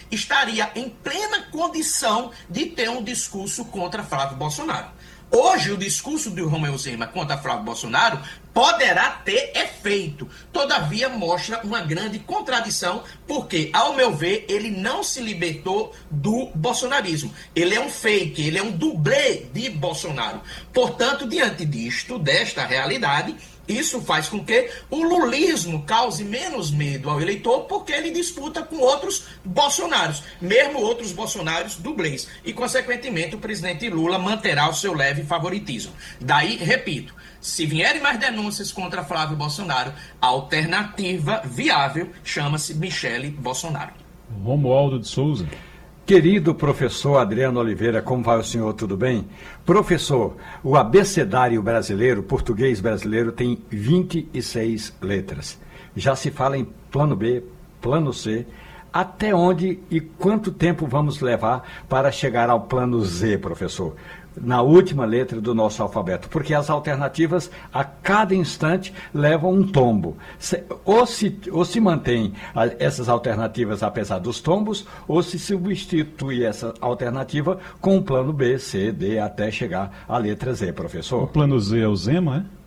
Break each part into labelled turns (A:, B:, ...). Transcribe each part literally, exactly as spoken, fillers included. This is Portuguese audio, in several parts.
A: estaria em plena condição de ter um discurso contra Flávio Bolsonaro. Hoje, o discurso do Romeu Zema contra Flávio Bolsonaro poderá ter efeito, todavia mostra uma grande contradição, porque, ao meu ver, ele não se libertou do bolsonarismo. Ele é um fake, ele é um dublê de Bolsonaro. Portanto, diante disto, desta realidade, isso faz com que o lulismo cause menos medo ao eleitor, porque ele disputa com outros bolsonaros, mesmo outros bolsonaros dublês. E, consequentemente, o presidente Lula manterá o seu leve favoritismo. Daí, repito, se vierem mais denúncias contra Flávio Bolsonaro, a alternativa viável chama-se Michele Bolsonaro.
B: Romualdo de Souza.
C: Querido professor Adriano Oliveira, como vai o senhor? Tudo bem? Professor, o abecedário brasileiro, português brasileiro, tem vinte e seis letras. Já se fala em plano B, plano C. Até onde e quanto tempo vamos levar para chegar ao plano Z, professor? Na última letra do nosso alfabeto, porque as alternativas a cada instante levam um tombo. Se, ou, se, ou se mantém a, essas alternativas apesar dos tombos, ou se substitui essa alternativa com o plano B, C, D, até chegar à letra Z, professor.
B: O plano Z é o Zema, é?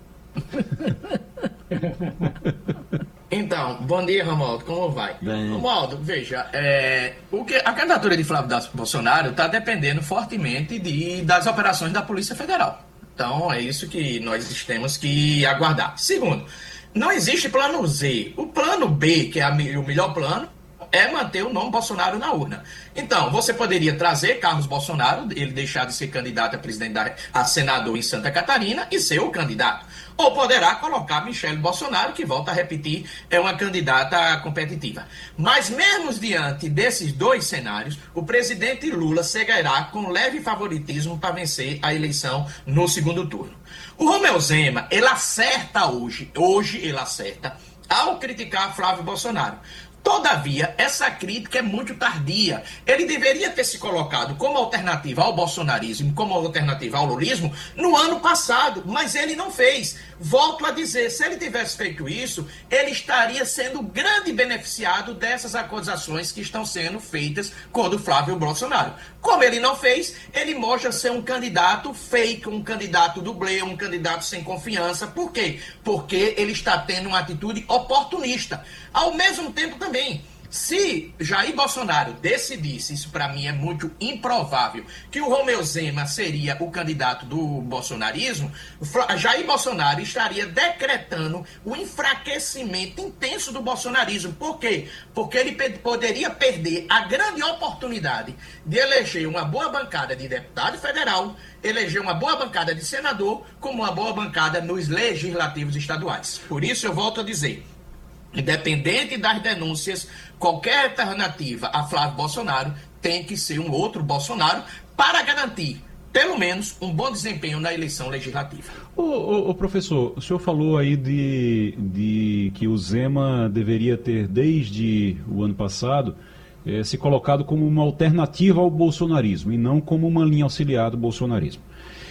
A: Então, bom dia, Romualdo, como vai?
C: Bem...
A: Romualdo, veja, é, o que, a candidatura de Flávio Bolsonaro está dependendo fortemente de, das operações da Polícia Federal. Então, é isso que nós temos que aguardar. Segundo, não existe plano Z. O plano B, que é a, o melhor plano, é manter o nome Bolsonaro na urna. Então, você poderia trazer Carlos Bolsonaro, ele deixar de ser candidato a presidente da, a senador em Santa Catarina e ser o candidato. Ou poderá colocar Michele Bolsonaro, que, volta a repetir, é uma candidata competitiva. Mas mesmo diante desses dois cenários, o presidente Lula seguirá com leve favoritismo para vencer a eleição no segundo turno. O Romeu Zema, ele acerta hoje, hoje ele acerta, ao criticar Flávio Bolsonaro. Todavia, essa crítica é muito tardia. Ele deveria ter se colocado como alternativa ao bolsonarismo, como alternativa ao lulismo, no ano passado, mas ele não fez. Volto a dizer, se ele tivesse feito isso, ele estaria sendo grande beneficiado dessas acusações que estão sendo feitas contra o Flávio Bolsonaro. Como ele não fez, ele mostra ser um candidato fake, um candidato dublê, um candidato sem confiança. Por quê? Porque ele está tendo uma atitude oportunista. Ao mesmo tempo também, se Jair Bolsonaro decidisse, isso para mim é muito improvável, que o Romeu Zema seria o candidato do bolsonarismo, Jair Bolsonaro estaria decretando o enfraquecimento intenso do bolsonarismo. Por quê? Porque ele poderia perder a grande oportunidade de eleger uma boa bancada de deputado federal, eleger uma boa bancada de senador, como uma boa bancada nos legislativos estaduais. Por isso eu volto a dizer, independente das denúncias, qualquer alternativa a Flávio Bolsonaro tem que ser um outro Bolsonaro para garantir, pelo menos, um bom desempenho na eleição legislativa.
B: Ô, ô, ô professor, o senhor falou aí de, de que o Zema deveria ter, desde o ano passado, eh, se colocado como uma alternativa ao bolsonarismo e não como uma linha auxiliar do bolsonarismo.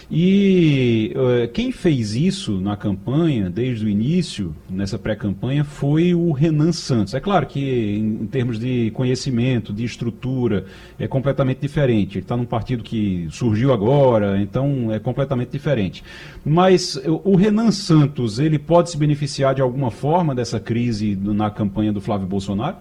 B: E uh, quem fez isso na campanha, desde o início, nessa pré-campanha, foi o Renan Santos. É claro que em, em termos de conhecimento, de estrutura, é completamente diferente. Ele está num partido que surgiu agora, então é completamente diferente. Mas o, o Renan Santos, ele pode se beneficiar de alguma forma dessa crise do, na campanha do Flávio Bolsonaro?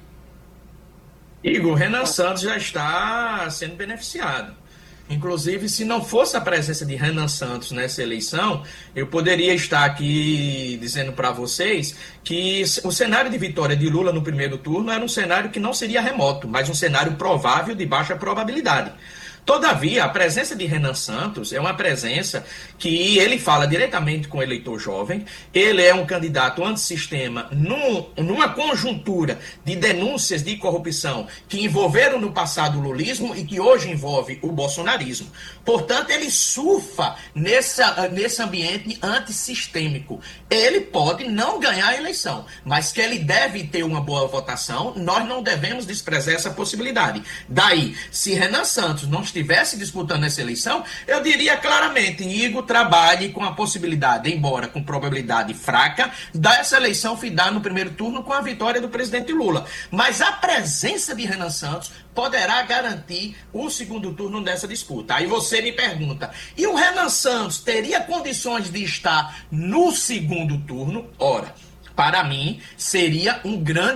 A: Igor, Renan Santos já está sendo beneficiado. Inclusive, se não fosse a presença de Renan Santos nessa eleição, eu poderia estar aqui dizendo para vocês que o cenário de vitória de Lula no primeiro turno era um cenário que não seria remoto, mas um cenário provável de baixa probabilidade. Todavia, a presença de Renan Santos é uma presença que ele fala diretamente com o eleitor jovem, ele é um candidato antissistema num, numa conjuntura de denúncias de corrupção que envolveram no passado o lulismo e que hoje envolve o bolsonarismo. Portanto, ele surfa nessa, nesse ambiente antissistêmico. Ele pode não ganhar a eleição, mas que ele deve ter uma boa votação, nós não devemos desprezar essa possibilidade. Daí, se Renan Santos não estivesse disputando essa eleição, eu diria claramente, Igor trabalhe com a possibilidade, embora com probabilidade fraca, dessa eleição findar no primeiro turno com a vitória do presidente Lula. Mas a presença de Renan Santos poderá garantir o segundo turno dessa disputa. Aí você me pergunta, e o Renan Santos teria condições de estar no segundo turno? Ora, para mim, seria um grande